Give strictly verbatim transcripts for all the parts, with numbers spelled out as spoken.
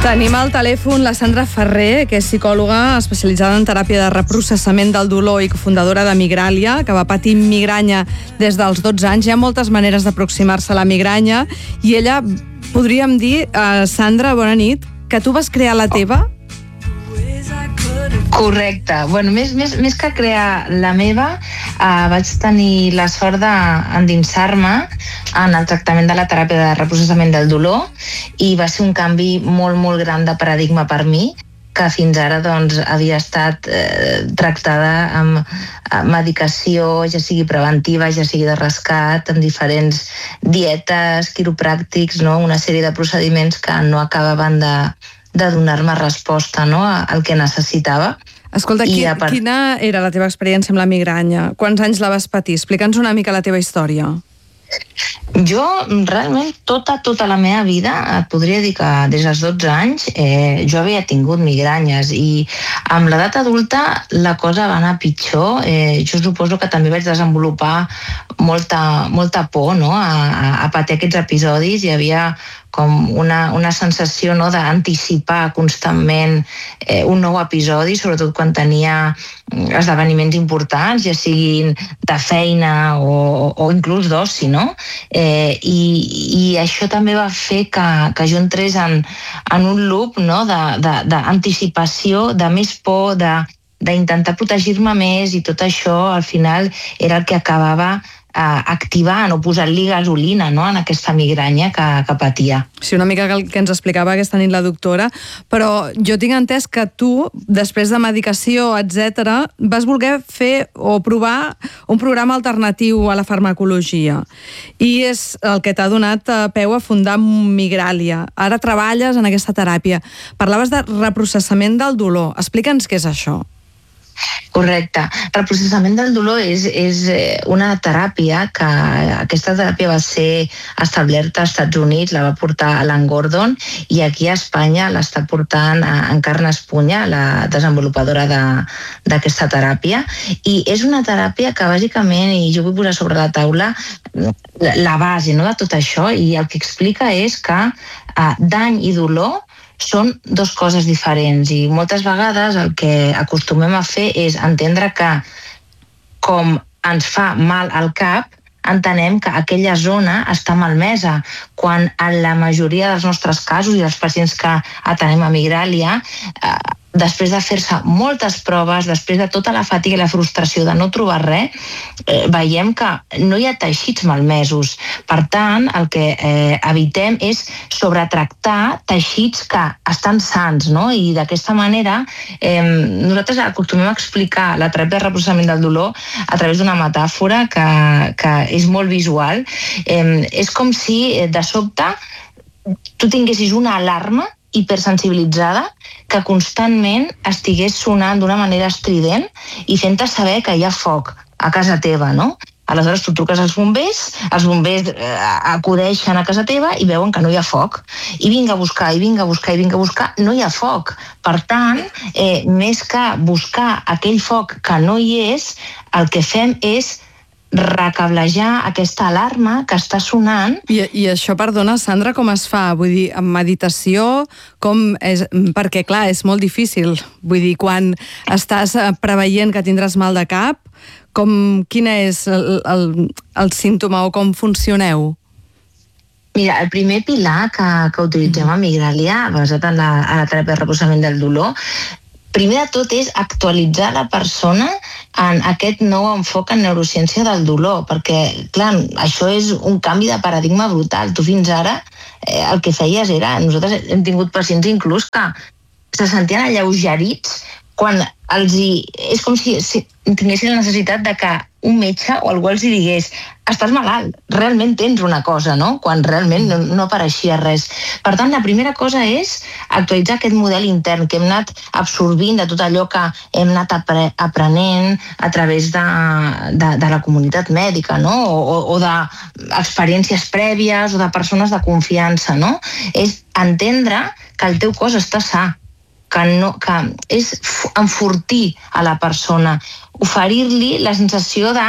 Tenim al telèfon la Sandra Ferrer, que és psicòloga especialitzada en teràpia de reprocessament del dolor i cofundadora de Migràlia, que va patir migranya des dels dotze anys. Hi ha moltes maneres d'aproximar-se a la migranya i ella, podríem dir, eh, Sandra, bona nit, que tu vas crear la teva? Correcte. Bueno, més, més, més que crear la meva, eh, vaig tenir la sort d'endinsar-me en el tractament de la teràpia de reprocessament del dolor i va ser un canvi molt, molt gran de paradigma per mi, que fins ara doncs, havia estat eh, tractada amb eh, medicació, ja sigui preventiva, ja sigui de rescat, amb diferents dietes, quiropràctics, no? Una sèrie de procediments que no acabaven de, de donar-me resposta, no? Al que necessitava. Escolta, qui, part... quina era la teva experiència amb la migranya? Quants anys la vas patir? Explica'ns una mica la teva història. Jo, realment, tota, tota la meva vida, et podria dir que des dels dotze anys eh, jo havia tingut migranyes i amb l'edat adulta la cosa va anar pitjor. Eh, jo suposo que també vaig desenvolupar molta, molta por, no? a, a, a patir aquests episodis. Hi havia com una, una sensació, no? D'anticipar constantment eh, un nou episodi, sobretot quan tenia esdeveniments importants, ja siguin de feina o, o inclús d'oci, no? Eh, i, I això també va fer que, que jo entrés en, en un loop, no? d'anticipació, de, de, de més por, de, d'intentar protegir-me més, i tot això al final era el que acabava activant o posant-li gasolina, no? En aquesta migranya que, que patia. Sí, una mica el que ens explicava aquesta nit la doctora, però jo tinc entès que tu, després de medicació, etcètera, vas voler fer o provar un programa alternatiu a la farmacologia i és el que t'ha donat peu a fundar Migràlia. Ara treballes en aquesta teràpia. Parlaves de reprocessament del dolor. Explica'ns què és això. Correcte. El processament del dolor és, és una teràpia que aquesta teràpia va ser establerta als Estats Units, la va portar Alan Gordon i aquí a Espanya l'està portant Encarna Espunya, la desenvolupadora d'aquesta de, teràpia, i és una teràpia que bàsicament, i jo vull posar sobre la taula la base, no, de tot això, i el que explica és que eh, dany i dolor són dues coses diferents i moltes vegades el que acostumem a fer és entendre que com ens fa mal al cap, entenem que aquella zona està malmesa, quan en la majoria dels nostres casos i dels pacients que atenem a Migràlia, eh, després de fer-se moltes proves, després de tota la fatiga i la frustració de no trobar res, eh, veiem que no hi ha teixits malmesos. Per tant, el que eh, evitem és sobretractar teixits que estan sans, no? I d'aquesta manera eh, nosaltres acostumem a explicar la teràpia de reprocessament del dolor a través d'una metàfora que, que és molt visual. Eh, és com si de sobte tu tinguessis una alarma hipersensibilitzada que constantment estigués sonant d'una manera estrident i fent-te saber que hi ha foc a casa teva, no? Aleshores tu truques als bombers, els bombers eh, acudeixen a casa teva i veuen que no hi ha foc. I vinga a buscar, i vinga a buscar, i vinga a buscar, no hi ha foc. Per tant, eh, més que buscar aquell foc que no hi és, el que fem és recablejar aquesta alarma que està sonant. I, i això, perdona, Sandra, com es fa? Vull dir, amb meditació, com és? Perquè, clar, és molt difícil. Vull dir, quan estàs preveient que tindràs mal de cap, com, quin és el, el, el símptoma o com funcioneu? Mira, el primer pilar que, que utilitzem a Migràlia, basat en la, en la teràpia de reposament del dolor, primer de tot és actualitzar la persona en aquest nou enfoc en neurociència del dolor, perquè, clar, això és un canvi de paradigma brutal. Tu fins ara eh, el que feies era... Nosaltres hem tingut pacients inclús que se sentien alleugerits quan els hi... És com si, si tinguessin la necessitat de que un metge o algú els hi digués estàs malalt, realment tens una cosa, no? Quan realment no, no apareixia res. Per tant, la primera cosa és actualitzar aquest model intern que hem anat absorbint de tot allò que hem anat apre aprenent a través de, de, de la comunitat mèdica, no? O, o d'experiències prèvies o de persones de confiança, no? És entendre que el teu cos està sa, que, no, que és enfortir a la persona, oferir-li la sensació de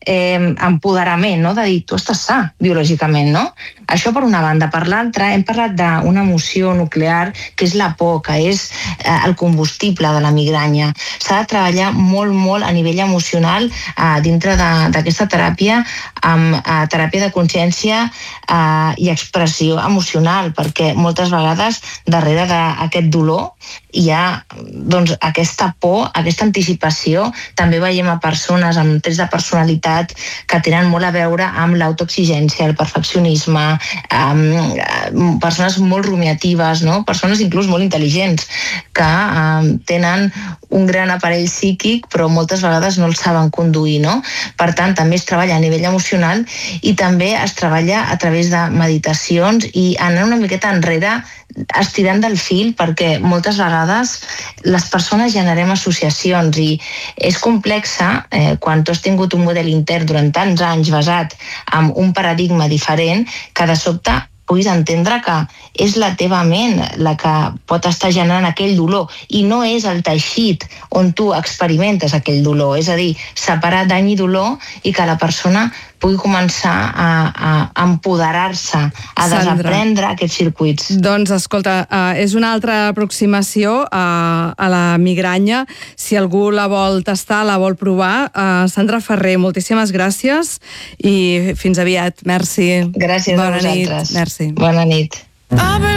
eh, empoderament, no? De dir, tu estàs sa biològicament, no? Això per una banda. Per l'altra, hem parlat d'una emoció nuclear que és la por, que és eh, el combustible de la migranya. S'ha de treballar molt, molt a nivell emocional eh, dintre d'aquesta teràpia amb eh, teràpia de consciència eh, i expressió emocional, perquè moltes vegades darrere d'aquest dolor hi ha doncs, aquesta por, aquesta anticipació. També veiem a persones amb trets de personalitat que tenen molt a veure amb l'autoexigència, el perfeccionisme, um, persones molt rumiatives, no? Persones inclús molt intel·ligents que um, tenen un gran aparell psíquic però moltes vegades no el saben conduir, no? Per tant, també es treballa a nivell emocional i també es treballa a través de meditacions i anar una miqueta enrere estirant del fil, perquè moltes vegades les persones generem associacions i és complexa eh, quan tu has tingut un model intern durant tants anys basat en un paradigma diferent, que de sobte puguis entendre que és la teva ment la que pot estar generant aquell dolor i no és el teixit on tu experimentes aquell dolor, és a dir, separar dany i dolor i que la persona pugui començar a, a empoderar-se, a Sandra, desaprendre aquests circuits. Doncs, escolta, uh, és una altra aproximació uh, a la migranya. Si algú la vol tastar, la vol provar. Uh, Sandra Ferrer, moltíssimes gràcies i fins aviat. Merci. Gràcies Bona a vosaltres. Nit. Merci. Bona nit.